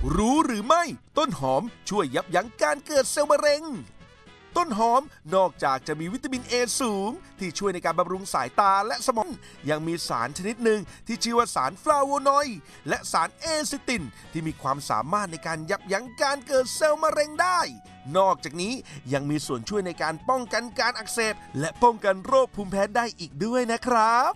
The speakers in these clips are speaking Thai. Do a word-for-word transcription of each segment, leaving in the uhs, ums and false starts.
รู้หรือไม่ต้นหอมช่วยยับยั้งการเกิดเซลล์มะเร็งต้นหอมนอกจากจะมีวิตามินเอสูงที่ช่วยในการบำรุงสายตาและสมองยังมีสารชนิดหนึ่งที่ชื่อว่าสารฟลาโวนอยด์และสารเอซิตินที่มีความสามารถในการยับยั้งการเกิดเซลล์มะเร็งได้นอกจากนี้ยังมีส่วนช่วยในการป้องกันการอักเสบและป้องกันโรคภูมิแพ้ได้อีกด้วยนะครับ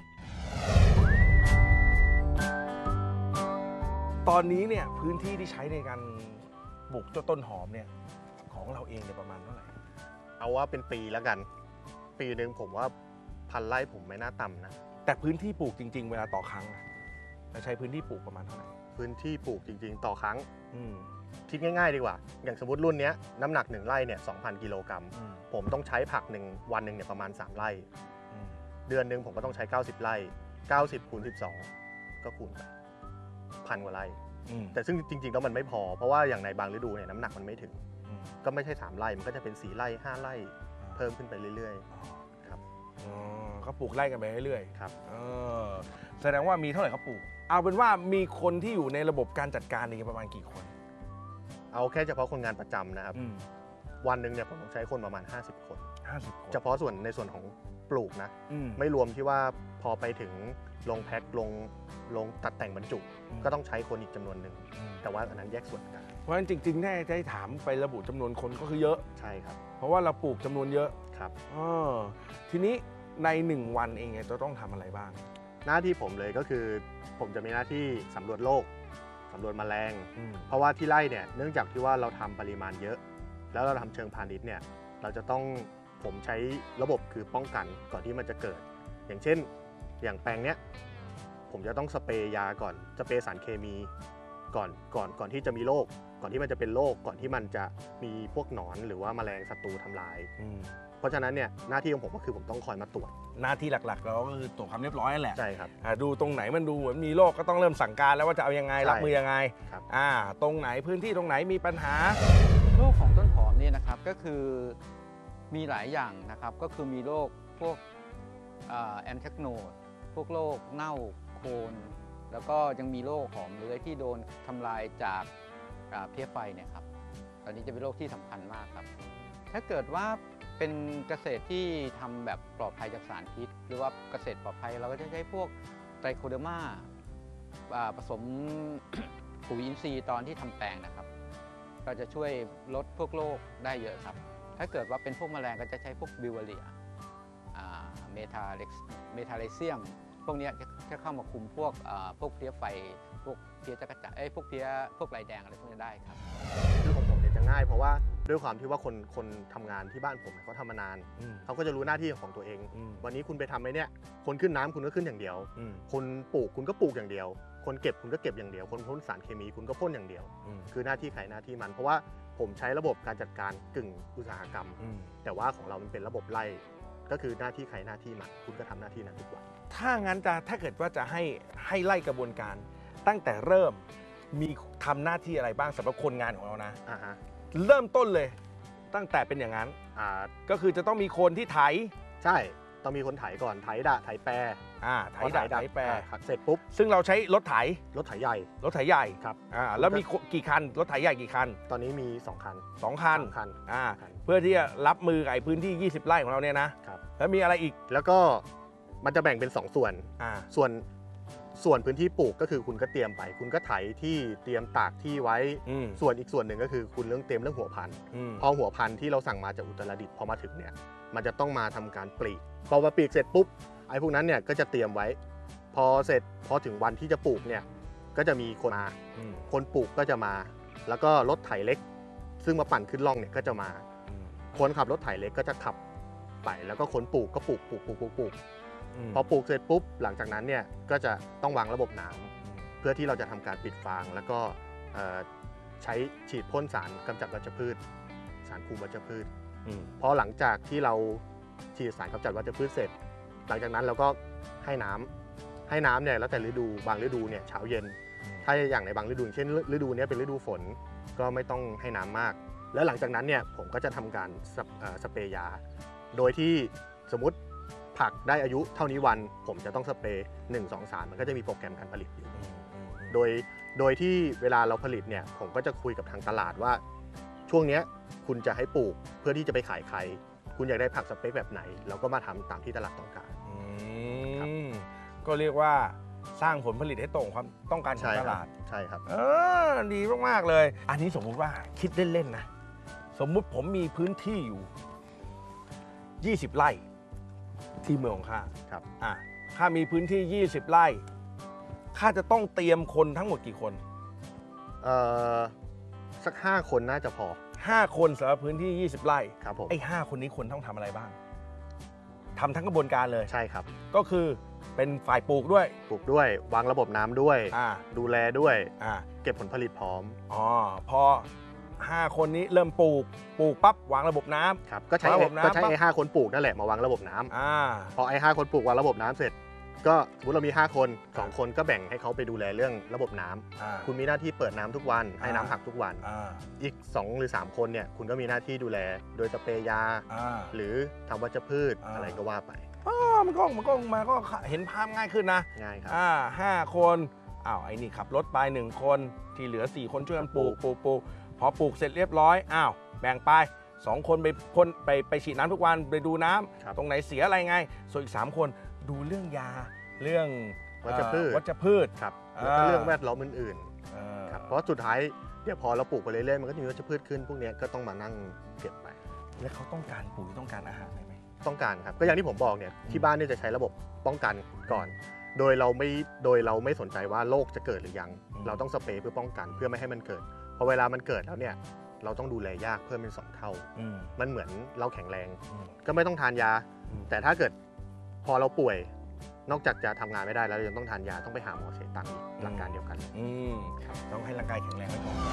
ตอนนี้เนี่ยพื้นที่ที่ใช้ในการปลูกเจ้าต้นหอมเนี่ยของเราเองเนี่ยประมาณเท่าไหร่เอาว่าเป็นปีแล้วกันปีหนึ่งผมว่าพันไร่ผมไม่น่าต่ำนะแต่พื้นที่ปลูกจริงๆเวลาต่อครั้งเราใช้พื้นที่ปลูกประมาณเท่าไหร่พื้นที่ปลูกจริงๆต่อครั้งอืมคิดง่ายๆดีกว่าอย่างสมมติรุ่นนี้น้ำหนักหนึ่งไร่เนี่ย สองพัน กิโลกรัมผมต้องใช้ผักหนึ่งวันหนึ่งเนี่ยประมาณสามไร่เดือนหนึ่งผมก็ต้องใช้เก้าสิบไร่เก้าสิบคูณสิบสองก็คูณไปพันกว่าไร่แต่ซึ่งจริงๆแล้วมันไม่พอเพราะว่าอย่างในบางฤดูเนี่ยน้ำหนักมันไม่ถึงก็ไม่ใช่สามไร่มันก็จะเป็นสี่ไร่ห้าไร่เพิ่มขึ้นไปเรื่อยๆครับอ๋อก็ปลูกไร่กันไปเรื่อยๆครับเออแสดงว่ามีเท่าไหร่เขาปลูกเอาเป็นว่ามีคนที่อยู่ในระบบการจัดการนี่ประมาณกี่คนเอาแค่เฉพาะคนงานประจำนะครับวันหนึ่งเนี่ยผมต้องใช้คนประมาณห้าสิบคนห้าสิบคนเฉพาะส่วนในส่วนของปลูกนะไม่รวมที่ว่าพอไปถึงลงแพ็คลงลงตัดแต่งบรรจุก็ต้องใช้คนอีกจำนวนหนึ่งแต่ว่าอันนั้นแยกส่วนกันเพราะฉะนั้นจริงๆแน่จะให้ถามไประบุจำนวนคนก็คือเยอะใช่ครับเพราะว่าเราปลูกจำนวนเยอะครับอ๋อทีนี้ในหนึ่งวันเองจะต้องทำอะไรบ้างหน้าที่ผมเลยก็คือผมจะมีหน้าที่สำรวจโรคสำรวจแมลงเพราะว่าที่ไร่เนี่ยเนื่องจากที่ว่าเราทำปริมาณเยอะแล้วเราทำเชิงพาณิชย์เนี่ยเราจะต้องผมใช้ระบบคือป้องกันก่อนที่มันจะเกิดอย่างเช่นอย่างแปลงเนี้ยผมจะต้องสเปรย์ยาก่อนสเปรย์สารเคมีก่อนก่อนก่อนที่จะมีโรคก่อนที่มันจะเป็นโรคก่อนที่มันจะมีพวกหนอนหรือว่าแมลงศัตรูทำลายเพราะฉะนั้นเนี่ยหน้าที่ของผมก็คือผมต้องคอยมาตรวจหน้าที่หลักๆเราก็คือตรวจความเรียบร้อยนั่นแหละใช่ครับดูตรงไหนมันดูเหมือนมีโรคก็ต้องเริ่มสั่งการแล้วว่าจะเอายังไงรับมือยังไงอ่าตรงไหนพื้นที่ตรงไหนมีปัญหาโรคของต้นหอมนี่นะครับก็คือมีหลายอย่างนะครับก็คือมีโรคพวกแอนแทคโนดพวกโรคเน่าโคนแล้วก็ยังมีโรคหอมเลื้อยที่โดนทำลายจากเพี้ยไฟเนี่ยครับตอนนี้จะเป็นโรคที่สำคัญมากครับถ้าเกิดว่าเป็นเกษตรที่ทำแบบปลอดภัยจากสารพิษหรือว่าเกษตรปลอดภัยเราก็จะใช้พวกไตรโคเดอร์มาผสม ปุ๋ยอินทรีย์ตอนที่ทำแปลงนะครับเราจะช่วยลดพวกโรคได้เยอะครับถ้าเกิดว่าเป็นพวกแมลงก็จะใช้พวกบิวเวอเรียเมทาเล็กเมทาไลเซียมพวกนี้จะเข้ามาคุมพวกพวกเพี้ยไฟพวกเพี้ยจักรจั่นไอ้พวกเพี้ยพวกลายแดงอะไรพวกนี้ได้ครับคือของผมเนี่ยจะง่ายเพราะว่าด้วยความที่ว่าคนคนทำงานที่บ้านผมเขาทำมานานเขาก็จะรู้หน้าที่ของตัวเองวันนี้คุณไปทำไหมเนี่ยคนขึ้นน้ำคุณก็ขึ้นอย่างเดียวคนปลูกคุณก็ปลูกอย่างเดียวคนเก็บคุณก็เก็บอย่างเดียวคนพ่นสารเคมีคุณก็พ่นอย่างเดียวคือหน้าที่ใครหน้าที่มันเพราะว่าผมใช้ระบบการจัดการกึ่งอุตสาหกรรมแต่ว่าของเรามันเป็นระบบไล่ก็คือหน้าที่ใครหน้าที่มันคุณก็ทำหน้าที่นั้นทุกวันถ้างั้นจะถ้าเกิดว่าจะให้ให้ไล่กระบวนการตั้งแต่เริ่มมีทำหน้าที่อะไรบ้างสำหรับคนงานของเรานะอ่าฮะเริ่มต้นเลยตั้งแต่เป็นอย่างนั้นอ่าก็คือจะต้องมีคนที่ไถใช่ต้องมีคนไถก่อนไถด่าไถแปรอ่าไถด่าไถแปรเสร็จปุ๊บซึ่งเราใช้รถไถรถไถใหญ่รถไถใหญ่ครับอ่าแล้วมีกี่คันรถไถใหญ่กี่คันตอนนี้มีสองคันสองคันคันอ่าเพื่อที่จะรับมือกับพื้นที่ยี่สิบไร่ของเราเนี่ยนะครับแล้วมีอะไรอีกแล้วก็มันจะแบ่งเป็นสองส่วนอ่าส่วนส่วนพื้นที่ปลูกก็คือคุณก็เตรียมไปคุณก็ไถที่เตรียมตากที่ไว้ส่วนอีกส่วนหนึ่งก็คือคุณเรื่องเตรียมเรื่องหัวพันธุ์พอหัวพันธุ์ที่เราสั่งมาจากอุตรดิตถ์พอมาถึงเนี่ยมันจะต้องมาทำการปลีกพอมาปลีกเสร็จปุ๊บไอ้พวกนั้นเนี่ยก็จะเตรียมไว้พอเสร็จพอถึงวันที่จะปลูกเนี่ยก็จะมีคนมาคนปลูกก็จะมาแล้วก็รถไถเล็กซึ่งมาปั่นขึ้นร่องเนี่ยก็จะมาคนขับรถไถเล็กก็จะขับไปแล้วก็คนปลูกก็ปลูกปลูกปลูกปลูกปลูกพอปลูกเสร็จปุ๊บหลังจากนั้นเนี่ยก็จะต้องวางระบบน้ำเพื่อที่เราจะทำการปิดฟางแล้วก็ใช้ฉีดพ่นสารกำจัดวัชพืชสารคุมวัชพืชพอหลังจากที่เราฉีดสารกำจัดวัชพืชเสร็จหลังจากนั้นเราก็ให้น้ำให้น้ำเนี่ยแล้วแต่ฤดูบางฤดูเนี่ยเช้าเย็นถ้าอย่างในบางฤดูเช่นฤดูนี้เป็นฤดูฝนก็ไม่ต้องให้น้ำมากแล้วหลังจากนั้นเนี่ยผมก็จะทำการสเปรย์ยาโดยที่สมมติผักได้อายุเท่านี้วันผมจะต้องสเปรย์หนึ่ง สอง สามมันก็จะมีโปรแกรมการผลิตอยู่โดยโดยที่เวลาเราผลิตเนี่ยผมก็จะคุยกับทางตลาดว่าช่วงนี้คุณจะให้ปลูกเพื่อที่จะไปขายใครคุณอยากได้ผักสเปคแบบไหนเราก็มาทำตามที่ตลาดต้องการก็เรียกว่าสร้างผลผลิตให้ตรงความต้องการของตลาดใช่ครับเออดีมากๆเลยอันนี้สมมุติว่าคิดเล่นๆนะสมมุติผมมีพื้นที่อยู่ยี่สิบไร่ที่เมืองของข้าครับอ่ะข้ามีพื้นที่ยี่สิบไร่ข้าจะต้องเตรียมคนทั้งหมดกี่คนเอ่อสักห้าคนน่าจะพอห้าคนสำหรับพื้นที่ยี่สิบไร่ครับผมไอ้ห้าคนนี้คนต้องทำอะไรบ้างทำทั้งกระบวนการเลยใช่ครับก็คือเป็นฝ่ายปลูกด้วยปลูกด้วยวางระบบน้ำด้วยดูแลด้วยเก็บผลผลิตพร้อมอ๋อพอห้าคนนี้เริ่มปลูกปลูกปั๊บวางระบบน้ำครับก็ใช้ก็ใช้ไอ้ห้าคนปลูกนั่นแหละมาวางระบบน้ำอ่าพอไอ้ห้าคนปลูกวางระบบน้ำเสร็จก็สมมติเรามีห้าคนสองคนก็แบ่งให้เขาไปดูแลเรื่องระบบน้ำคุณมีหน้าที่เปิดน้ำทุกวันให้น้ำผักทุกวันอีกสองหรือสามคนเนี่ยคุณก็มีหน้าที่ดูแลโดยสเปรย์ยาหรือทำวัชพืชอะไรก็ว่าไปอ๋อมันก็มันก็มาก็เห็นภาพง่ายขึ้นนะง่ายครับอ่าห้าคนอ้าวไอ้นี่ขับรถไปหนึ่งคนที่เหลือสี่คนช่วยกันปลูกปลูกปลูกพอปลูกเสร็จเรียบร้อยอ้าวแบ่งไปสองคนไปพ่นไปไปฉีดน้ำทุกวันไปดูน้ำตรงไหนเสียอะไรไงส่วนอีกสามคนดูเรื่องยาเรื่องวัชพืชวัชพืชครับแล้วก็เรื่องแวดล้อมอื่นๆครับเพราะสุดท้ายเดี๋ยวพอเราปลูกไปเรื่อยๆมันก็จะมีวัชพืชขึ้นพวกนี้ก็ต้องมานั่งเก็บไปแล้วเขาต้องการปุ๋ยต้องการอาหารอะไรไหมต้องการครับก็อย่างที่ผมบอกเนี่ยที่บ้านเนี่ยจะใช้ระบบป้องกันก่อนโดยเราไม่โดยเราไม่สนใจว่าโรคจะเกิดหรือยังเราต้องสเปรย์เพื่อป้องกันเพื่อไม่ให้มันเกิดพอเวลามันเกิดแล้วเนี่ยเราต้องดูแลยากเพิ่มเป็นสองเท่ามันเหมือนเราแข็งแรงก็ไม่ต้องทานยาแต่ถ้าเกิดพอเราป่วยนอกจากจะทำงานไม่ได้แล้วยังต้องทานยาต้องไปหาหมอเสียตังค์หลักการเดียวกันอืมต้องให้ร่างกายแข็งแรงไว้ก่อน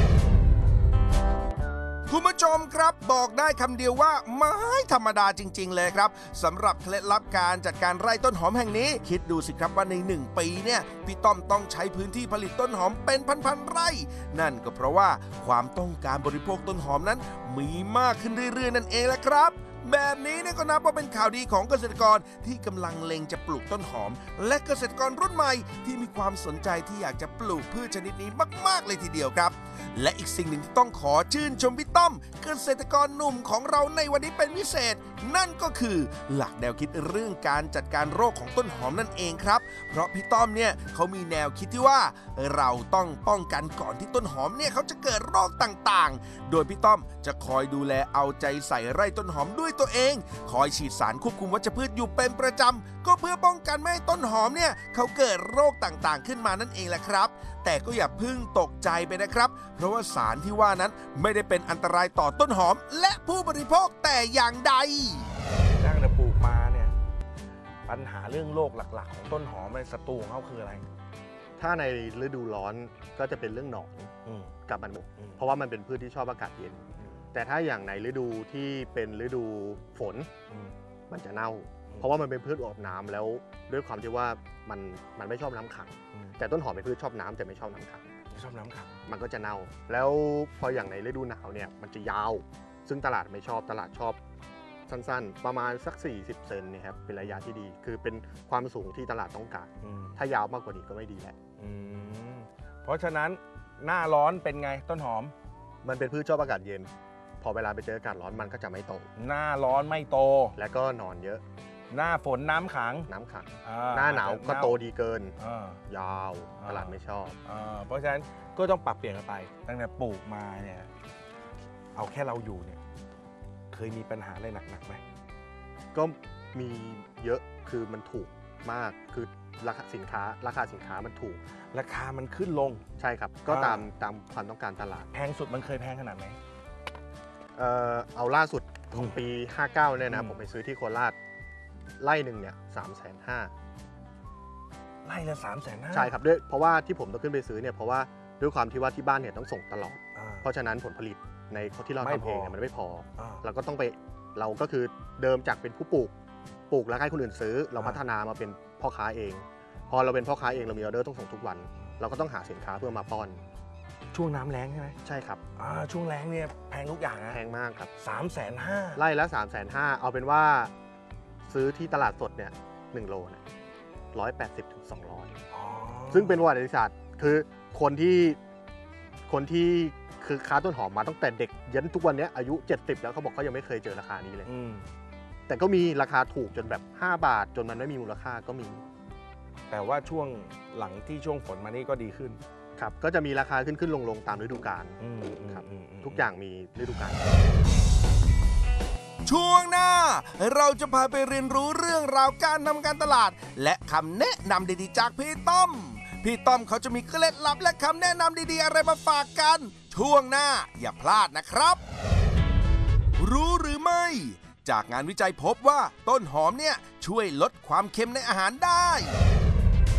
คุณผู้ชมครับบอกได้คำเดียวว่าไม่ธรรมดาจริงๆเลยครับสำหรับเคล็ดลับการจัดการไร่ต้นหอมแห่งนี้คิดดูสิครับว่าในหนึ่งปีเนี่ยพี่ต้อมต้องใช้พื้นที่ผลิตต้นหอมเป็นพันๆไร่นั่นก็เพราะว่าความต้องการบริโภคต้นหอมนั้นมีมากขึ้นเรื่อยๆนั่นเองแหละครับแบบนี้เนี่ยก็นับว่าเป็นข่าวดีของเกษตรกรที่กำลังเล็งจะปลูกต้นหอมและเกษตรกรรุ่นใหม่ที่มีความสนใจที่อยากจะปลูกพืชชนิดนี้มากๆเลยทีเดียวครับและอีกสิ่งหนึ่งที่ต้องขอชื่นชมพี่ต้อมเกษตรกรหนุ่มของเราในวันนี้เป็นพิเศษนั่นก็คือหลักแนวคิดเรื่องการจัดการโรคของต้นหอมนั่นเองครับเพราะพี่ต้อมเนี่ยเขามีแนวคิดที่ว่าเราต้องป้องกันก่อนที่ต้นหอมเนี่ยเขาจะเกิดโรคต่างๆโดยพี่ต้อมจะคอยดูแลเอาใจใส่ไร่ต้นหอมด้วยตัวเองคอยฉีดสารควบคุมวัชพืชอยู่เป็นประจำก็เพื่อป้องกันไม่ให้ต้นหอมเนี่ยเขาเกิดโรคต่างๆขึ้นมานั่นเองแหละครับแต่ก็อย่าเพิ่งตกใจไปนะครับเพราะว่าสารที่ว่านั้นไม่ได้เป็นอันตรายต่อต้นหอมและผู้บริโภคแต่อย่างใดตั้งแต่ปลูกมาเนี่ยปัญหาเรื่องโรคหลักๆของต้นหอมในศัตรูของเขาคืออะไรถ้าในฤดูร้อนก็จะเป็นเรื่องหนอนกับมันเพราะว่ามันเป็นพืชที่ชอบอากาศเย็นแต่ถ้าอย่างในฤดูที่เป็นฤดูฝนมันจะเน่าเพราะว่ามันเป็นพืชอดน้ำแล้วด้วยความที่ว่ามันมันไม่ชอบน้ำขังแต่ต้นหอมเป็นพืชชอบน้ำแต่ไม่ชอบน้ำขังชอบน้ำขังมันก็จะเน่าแล้วพออย่างในฤดูหนาวเนี่ยมันจะยาวซึ่งตลาดไม่ชอบตลาดชอบสั้นๆประมาณสักสี่สิบเซนเนี่ยครับเป็นระยะที่ดีคือเป็นความสูงที่ตลาดต้องการถ้ายาวมากกว่านี้ก็ไม่ดีแหละเพราะฉะนั้นหน้าร้อนเป็นไงต้นหอมมันเป็นพืชชอบอากาศเย็นพอเวลาไปเจออากาศร้อนมันก็จะไม่โตหน้าร้อนไม่โตแล้วก็นอนเยอะหน้าฝนน้ำขังน้ำขังหน้าหนาวก็โตดีเกินยาวตลาดไม่ชอบเพราะฉะนั้นก็ต้องปรับเปลี่ยนกันไปตั้งแต่ปลูกมาเนี่ยเอาแค่เราอยู่เนี่ยเคยมีปัญหาอะไรหนักๆไหมก็มีเยอะคือมันถูกมากคือราคาสินค้าราคาสินค้ามันถูกราคามันขึ้นลงใช่ครับก็ตามตามความต้องการตลาดแพงสุดมันเคยแพงขนาดไหนเอ่อเอาล่าสุดของปีห้าเก้าเนี่ยนะผมไปซื้อที่โคราชไร่หนึ่งเนี่ยสามแสนห้าไร่ละสามแสนห้าใช่ครับด้วยเพราะว่าที่ผมต้องขึ้นไปซื้อเนี่ยเพราะว่าด้วยความที่ว่าที่บ้านเนี่ยต้องส่งตลอดเพราะฉะนั้นผลผลิตในที่เราทำเองเนี่ยมันไม่พอเราก็ต้องไปเราก็คือเดิมจากเป็นผู้ปลูกปลูกแล้วให้คนอื่นซื้อเราพัฒนามาเป็นพ่อค้าเองพอเราเป็นพ่อค้าเองเรามีออเดอร์ต้องส่งทุกวันเราก็ต้องหาสินค้าเพื่อมาป้อนช่วงน้ำแล้งใช่ไหมใช่ครับช่วงแล้งเนี่ยแพงทุกอย่างนะแพงมากครับสามแสนห้าไร่ละสามแสนห้าเอาเป็นว่าซื้อที่ตลาดสดเนี่ยหนึ่งโลเนี่ยร้อยแปดสิบถึงสองร้อยซึ่งเป็นประวัติศาสตร์คือคนที่คนที่คือค้าต้นหอมมาตั้งแต่เด็กยันทุกวันนี้อายุเจ็ดสิบแล้วเขาบอกเขายังไม่เคยเจอราคานี้เลยแต่ก็มีราคาถูกจนแบบห้าบาทจนมันไม่มีมูลค่าก็มีแต่ว่าช่วงหลังที่ช่วงฝนมานี่ก็ดีขึ้นครับก็จะมีราคาขึ้นขึ้นลงลงตามฤดูกาลครับทุกอย่างมีฤดูกาลช่วงหน้าเราจะพาไปเรียนรู้เรื่องราวการทำการตลาดและคำแนะนำดีๆจากพี่ต้อมพี่ต้อมเขาจะมีเคล็ดลับและคำแนะนำดีๆอะไรมาฝากกันช่วงหน้าอย่าพลาดนะครับรู้หรือไม่จากงานวิจัยพบว่าต้นหอมเนี่ยช่วยลดความเค็มในอาหารได้